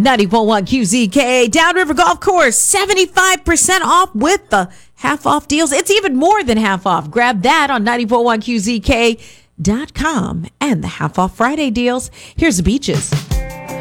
94.1 QZK, Downriver Golf Course, 75% off with the half off deals. It's even more than half off. Grab that on 94.1QZK.com and the half off Friday deals. Here's the beaches.